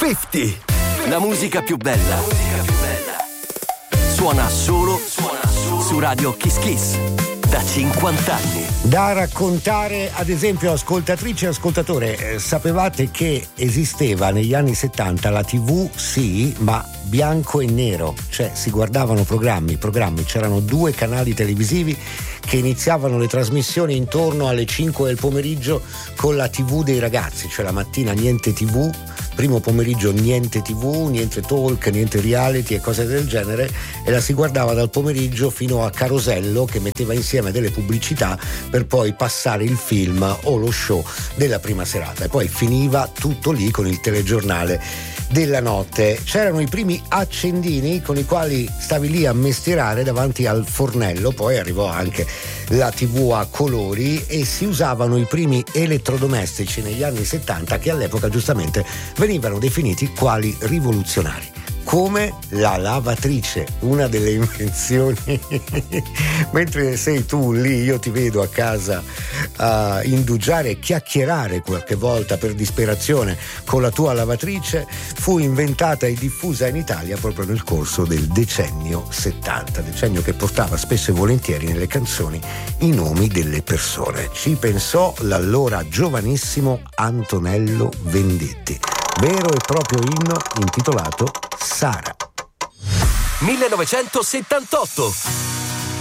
50. La musica più bella. Suona solo su Radio Kiss Kiss. Da 50 anni. Da raccontare ad esempio ascoltatrice e ascoltatore, sapevate che esisteva negli anni 70 la TV, sì, ma bianco e nero, cioè si guardavano programmi, c'erano 2 canali televisivi che iniziavano le trasmissioni intorno alle 5 del pomeriggio con la TV dei ragazzi, cioè la mattina niente TV, primo pomeriggio niente TV, niente talk, niente reality e cose del genere, e la si guardava dal pomeriggio fino a Carosello, che metteva insieme delle pubblicità per poi passare il film o lo show della prima serata, e poi finiva tutto lì con il telegiornale della notte. C'erano i primi accendini con i quali stavi lì a mestierare davanti al fornello, poi arrivò anche la TV a colori e si usavano i primi elettrodomestici negli anni 70 che all'epoca giustamente venivano definiti quali rivoluzionari, come la lavatrice, una delle invenzioni. Mentre sei tu lì, io ti vedo a casa a indugiare e chiacchierare qualche volta per disperazione con la tua lavatrice. Fu inventata e diffusa in Italia proprio nel corso del decennio 70, decennio che portava spesso e volentieri nelle canzoni i nomi delle persone. Ci pensò l'allora giovanissimo Antonello Venditti, vero e proprio inno intitolato Sara. 1978.